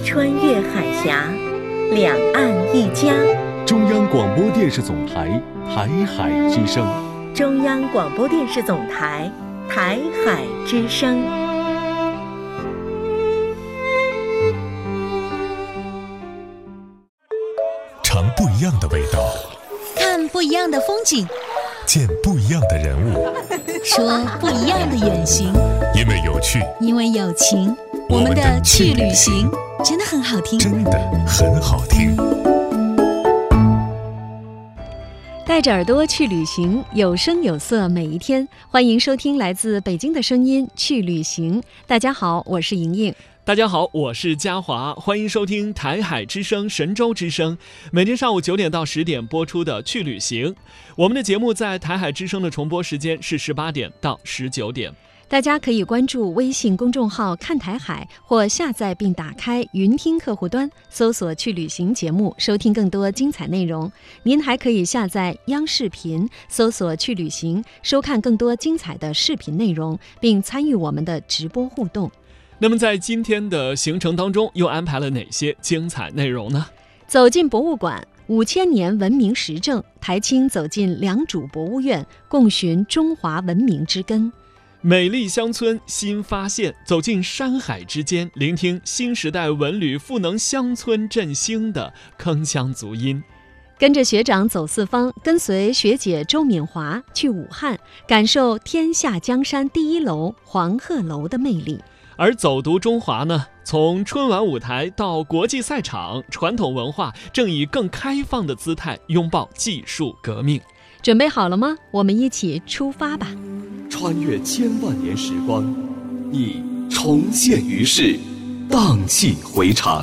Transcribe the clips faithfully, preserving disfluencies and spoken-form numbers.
穿越海峡，两岸一家。 中央广播电视总台台海之声。 中央广播电视总台台海之声。 尝不一样的味道， 看不一样的风景， 见不一样的人物， 说不一样的远行。 因为有趣， 因为有情，我们的去旅行真的很好听， 真的很好听。 带着耳朵去旅行，有声有色每一天。欢迎收听来自北京的声音去旅行。大家好，我是莹莹。 大家好，我是嘉华，欢迎收听台海之声、神州之声，每天上午九点到十点播出的去旅行。我们的节目在台海之声的重播时间是十八点到十九点。 大家可以关注微信公众号看台海，或下载并打开云听客户端，搜索去旅行节目，收听更多精彩内容。您还可以下载央视频，搜索去旅行，收看更多精彩的视频内容，并参与我们的直播互动。 那么在今天的行程当中又安排了哪些精彩内容呢？ 走进博物馆，五千年文明实证，台青走进良渚博物院，共寻中华文明之根。 美丽乡村新发现，走进山海之间，聆听新时代文旅赋能乡村振兴的铿锵足音。 跟着学长走四方，跟随学姐周敏华去武汉，感受天下江山第一楼黄鹤楼的魅力。 而走读中华呢，从春晚舞台到国际赛场，传统文化正以更开放的姿态拥抱技术革命。 准备好了吗？我们一起出发吧！ 穿越千万年时光，你重现于世，荡气回肠。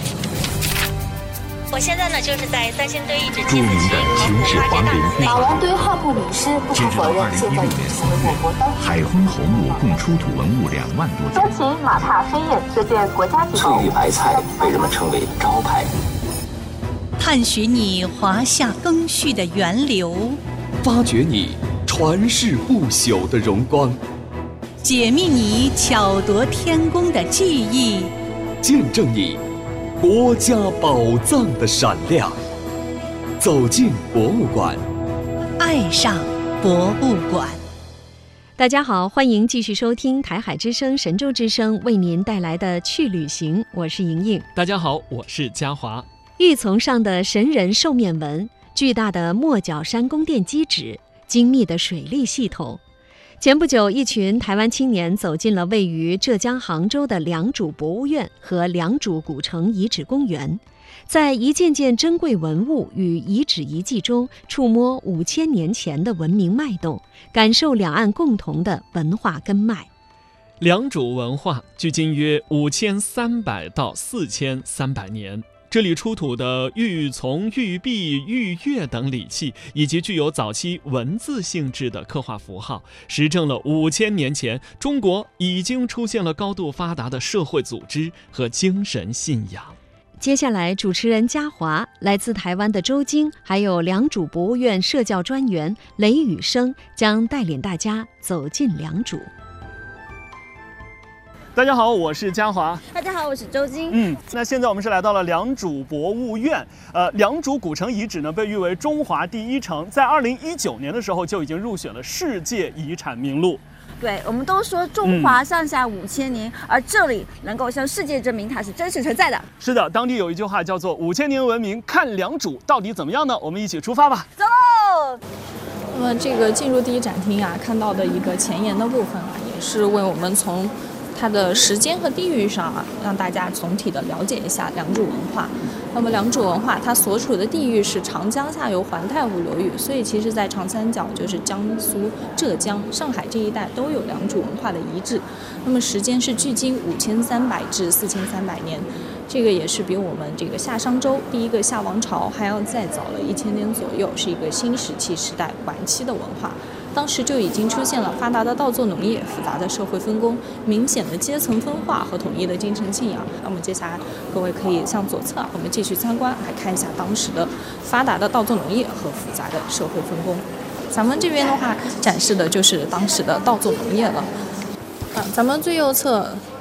我现在呢，就是在三星堆遗址著名的秦始皇陵墓。 马王堆汉墓女尸不可否认，现在已经成为我国当地海昏侯墓共出土文物两万多件。 多奇马踏飞燕这件国家级翠玉白菜被人们称为招牌。 探寻你华夏更续的源流， 发掘你传世不朽的荣光， 解密你巧夺天工的技艺， 见证你国家宝藏的闪亮。走进博物馆， 爱上博物馆。 大家好，欢迎继续收听台海之声、神州之声为您带来的去旅行，我是莹莹。 大家好，我是嘉华。 玉琮上的神人兽面纹，巨大的莫角山宫殿基址，精密的水利系统。前不久，一群台湾青年走进了位于浙江杭州的良渚博物院和良渚古城遗址公园，在一件件珍贵文物与遗址遗迹中，触摸五千年前的文明脉动，感受两岸共同的文化根脉。 良渚文化距今约五千三百到四千三百年。这里出土的玉琮、玉璧、玉钺等礼器，以及具有早期文字性质的刻画符号，实证了五千年前中国已经出现了高度发达的社会组织和精神信仰。 接下来，主持人嘉华、来自台湾的周晶，还有良渚博物院社教专员雷宇生将带领大家走进良渚。 大家好，我是嘉华。 大家好，我是周晶。 嗯，那现在我们是来到了良渚博物院。呃，良渚古城遗址呢，被誉为中华第一城，在二零一九年的时候就已经入选了世界遗产名录。 对，我们都说中华上下五千年，嗯、而这里能够向世界证明它是真实存在的。 是的，当地有一句话叫做“五千年文明看良渚”，到底怎么样呢？我们一起出发吧。 走喽！ 那么这个进入第一展厅啊，看到的一个前沿的部分啊，也是为我们从它的时间和地域上啊，让大家总体的了解一下良渚文化。那么良渚文化它所处的地域是长江下游环太湖流域，所以其实在长三角，就是江苏、浙江、上海这一带都有良渚文化的遗址。那么时间是距今五千三百至四千三百年，这个也是比我们这个夏商周第一个夏王朝还要再早了一千年左右，是一个新石器时代晚期的文化。当时就已经出现了发达的稻作农业、复杂的社会分工、明显的阶层分化和统一的精神信仰。那么接下来各位可以向左侧，我们继续参观，来看一下当时的发达的稻作农业和复杂的社会分工。咱们这边的话展示的就是当时的稻作农业了。啊，咱们最右侧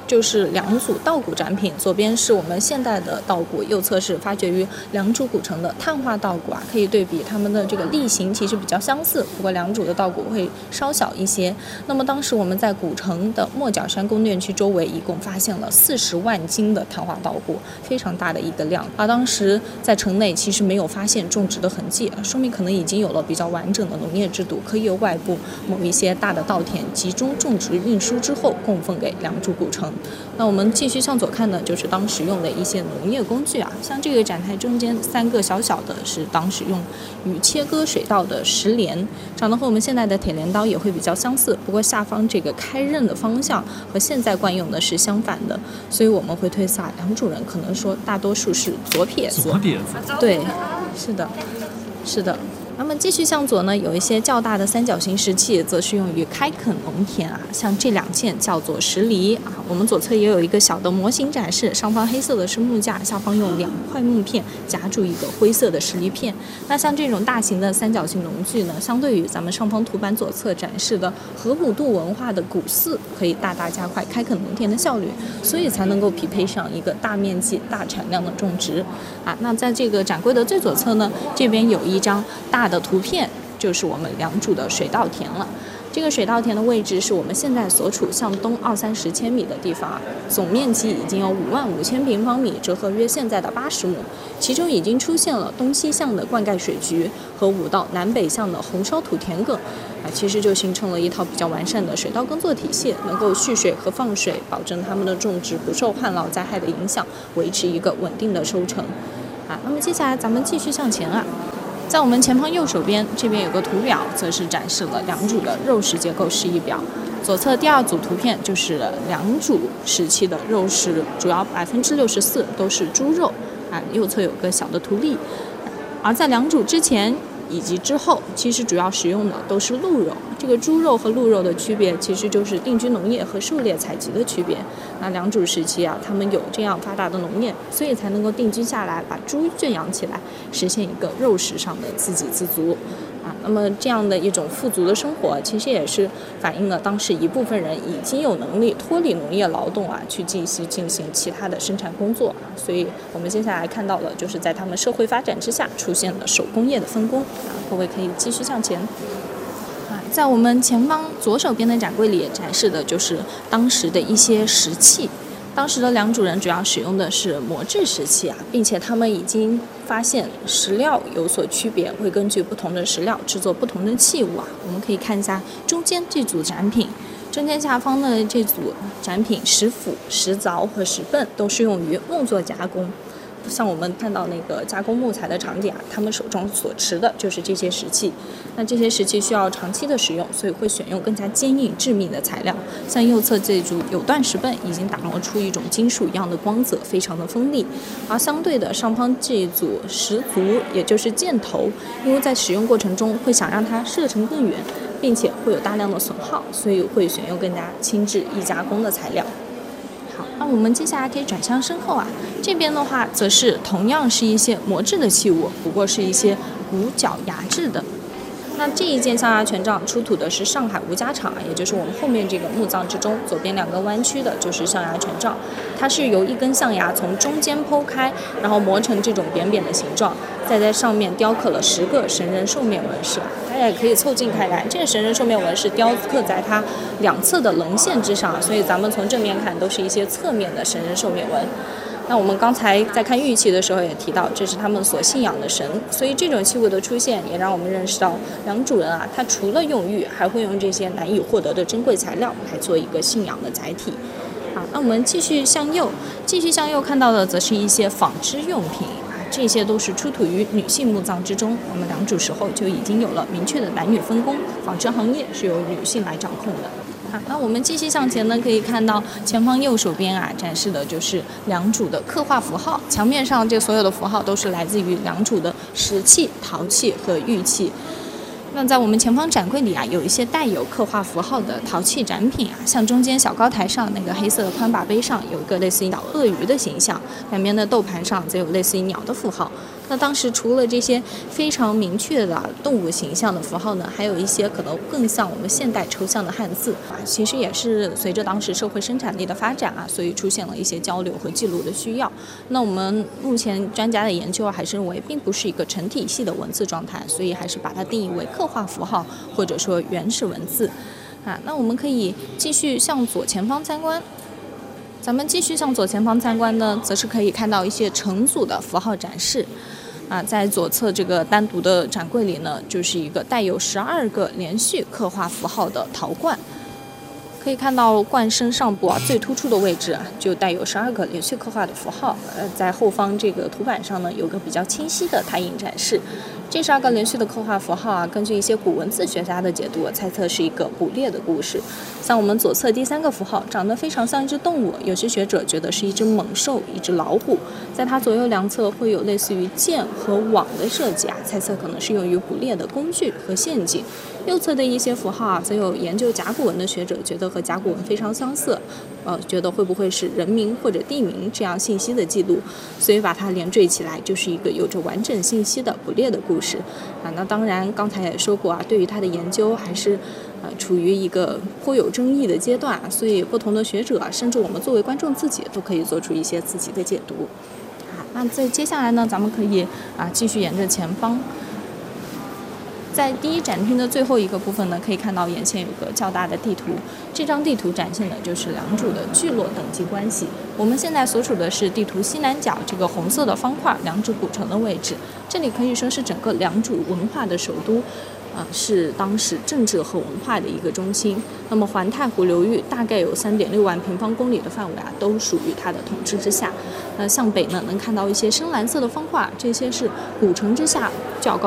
就是两组稻谷展品，左边是我们现代的稻谷，右侧是发掘于良渚古城的碳化稻谷啊，可以对比它们的这个粒型其实比较相似，不过良渚的稻谷会稍小一些。那么当时我们在古城的莫角山宫殿区周围一共发现了四十万斤的碳化稻谷，非常大的一个量。而当时在城内其实没有发现种植的痕迹，说明可能已经有了比较完整的农业制度，可以由外部某一些大的稻田集中种植运输之后供奉给良渚古城。那我们继续向左看的就是当时用的一些农业工具啊，像这个展台中间三个小小的是当时用于切割水稻的石镰，长得和我们现在的铁镰刀也会比较相似，不过下方这个开刃的方向和现在惯用的是相反的，所以我们会推测良渚人可能说大多数是左撇子。 左撇子， 对，是的，是的。那么继续向左呢，有一些较大的三角形石器，则是用于开垦农田啊，像这两件叫做石犁啊。我们左侧也有一个小的模型展示，上方黑色的是木架，下方用两块木片夹住一个灰色的石犁片。那像这种大型的三角形农具呢，相对于咱们上方图板左侧展示的河姆渡文化的古寺，可以大大加快开垦农田的效率，所以才能够匹配上一个大面积、大产量的种植啊。那在这个展柜的最左侧呢，这边有一张大的图片，就是我们良渚的水稻田了。这个水稻田的位置是我们现在所处向东二三十千米的地方啊，总面积已经有五万五千平方米，折合约现在的八十亩。其中已经出现了东西向的灌溉水渠和五道南北向的红烧土田埂啊，其实就形成了一套比较完善的水稻耕作体系，能够蓄水和放水，保证它们的种植不受旱涝灾害的影响，维持一个稳定的收成啊。那么接下来咱们继续向前啊。在我们前方右手边，这边有个图表，则是展示了良渚的肉食结构示意表。左侧第二组图片就是良渚时期的肉食，主要百分之六十四都是猪肉啊。右侧有个小的图例。而在良渚之前以及之后，其实主要使用的都是鹿肉。这个猪肉和鹿肉的区别，其实就是定居农业和狩猎采集的区别。那良渚时期啊，他们有这样发达的农业，所以才能够定居下来，把猪圈养起来，实现一个肉食上的自给自足。啊，那么这样的一种富足的生活，其实也是反映了当时一部分人已经有能力脱离农业劳动啊，去进行进行其他的生产工作。所以我们接下来看到的就是在他们社会发展之下出现了手工业的分工。啊，各位可以继续向前。啊，在我们前方左手边的展柜里展示的就是当时的一些石器。当时的良渚人主要使用的是磨制石器啊，并且他们已经发现石料有所区别，会根据不同的石料制作不同的器物啊。我们可以看一下中间这组展品，中间下方的这组展品，石斧、石凿和石泵都是用于木作加工。像我们看到那个加工木材的场景啊，他们手中所持的就是这些石器。那这些石器需要长期的使用，所以会选用更加坚硬致密的材料。像右侧这组有段石泵已经打磨出一种金属一样的光泽，非常的锋利。而相对的上方这一组石足，也就是箭头，因为在使用过程中会想让它射程更远，并且会有大量的损耗，所以会选用更加轻质易加工的材料。好，那我们接下来可以转向身后啊，这边的话则是同样是一些磨制的器物，不过是一些五角牙制的。那这一件象牙权杖出土的是上海吴家厂，也就是我们后面这个墓葬之中左边两个弯曲的就是象牙权杖，它是由一根象牙从中间剖开，然后磨成这种扁扁的形状，再在上面雕刻了十个神人兽面纹饰。大家也可以凑近看看，这个神人兽面纹饰雕刻在它两侧的棱线之上，所以咱们从正面看都是一些侧面的神人兽面纹。那我们刚才在看玉器的时候也提到，这是他们所信仰的神，所以这种器物的出现也让我们认识到良渚人啊，他除了用玉，还会用这些难以获得的珍贵材料来做一个信仰的载体。好，那我们继续向右，继续向右看到的则是一些纺织用品啊，这些都是出土于女性墓葬之中。我们良渚时候就已经有了明确的男女分工，纺织行业是由女性来掌控的。好，那我们继续向前呢，可以看到前方右手边啊，展示的就是良渚的刻画符号。墙面上这所有的符号都是来自于良渚的石器、陶器和玉器。那在我们前方展柜里啊，有一些带有刻画符号的陶器展品啊，像中间小高台上那个黑色的宽把杯上有一个类似于小鳄鱼的形象，两边的豆盘上则有类似于鸟的符号。 那当时除了这些非常明确的动物形象的符号呢，还有一些可能更像我们现代抽象的汉字啊，其实也是随着当时社会生产力的发展啊，所以出现了一些交流和记录的需要。那我们目前专家的研究还是认为并不是一个成体系的文字状态，所以还是把它定义为刻画符号或者说原始文字啊。那我们可以继续向左前方参观。咱们继续向左前方参观呢，则是可以看到一些成组的符号展示。啊，在左侧这个单独的展柜里呢，就是一个带有十二个连续刻画符号的陶罐。可以看到罐身上部啊最突出的位置啊，就带有十二个连续刻画的符号。呃，在后方这个图板上呢，有个比较清晰的拓印展示。这十二个连续的刻画符号啊，根据一些古文字学家的解读，猜测是一个捕猎的故事。像我们左侧第三个符号，长得非常像一只动物，有些学者觉得是一只猛兽，一只老虎。在它左右两侧会有类似于箭和网的设计啊，猜测可能是用于捕猎的工具和陷阱。右侧的一些符号啊，则有研究甲骨文的学者觉得和甲骨文非常相似，呃，觉得会不会是人名或者地名这样信息的记录，所以把它连缀起来，就是一个有着完整信息的捕猎的故事啊。那当然，刚才也说过啊，对于它的研究还是呃处于一个颇有争议的阶段，所以不同的学者，甚至我们作为观众自己，都可以做出一些自己的解读。啊，那在接下来呢，咱们可以啊继续沿着前方。在第一展厅的最后一个部分呢，可以看到眼前有个较大的地图。这张地图展现的就是良渚的聚落等级关系。我们现在所处的是地图西南角这个红色的方块，良渚古城的位置。这里可以说是整个良渚文化的首都。啊，是当时政治和文化的一个中心。那么环太湖流域大概有三点六万平方公里的范围啊，都属于它的统治之下。那向北呢，能看到一些深蓝色的方块，这些是古城之下较高